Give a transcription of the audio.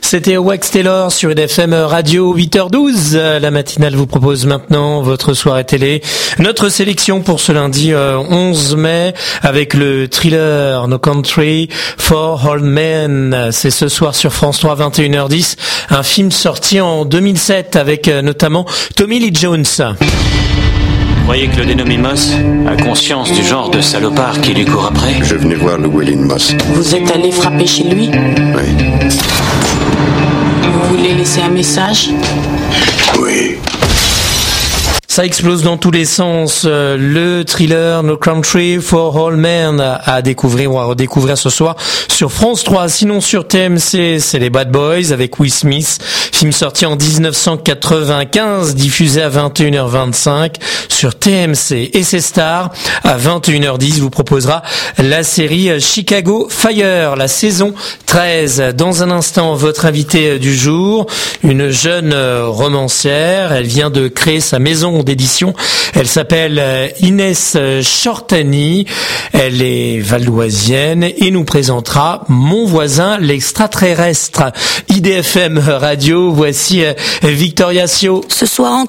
C'était Wax Taylor sur IDFM Radio 8h12. La matinale vous propose maintenant votre soirée télé. Notre sélection pour ce lundi 11 mai avec le thriller No Country for Old Men. C'est ce soir sur France 3, 21h10. Un film sorti en 2007 avec notamment Tommy Lee Jones. Vous croyez que le dénommé Moss a conscience du genre de salopard qui lui court après? Je venais voir Llewellyn Moss. Vous êtes allé frapper chez lui? Oui. Vous voulez laisser un message? Oui. Ça explose dans tous les sens. Le thriller No Country for Old Men à découvrir ou à redécouvrir ce soir sur France 3. Sinon sur TMC, c'est les Bad Boys avec Will Smith. Film sorti en 1995, diffusé à 21h25 sur TMC. Et ses stars, à 21h10, vous proposera la série Chicago Fire, la saison 13. Dans un instant, votre invitée du jour, une jeune romancière. Elle vient de créer sa maison d'édition. Elle s'appelle Inès Shortany. Elle est valdoisienne et nous présentera Mon voisin l'extraterrestre. IDFM Radio, voici Victoria Sio. Ce soir